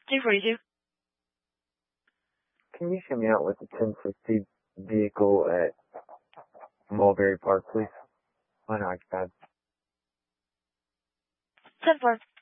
242. Can you show me out with the 1060 vehicle at Mulberry Park, please? Unoccupied. 10-4.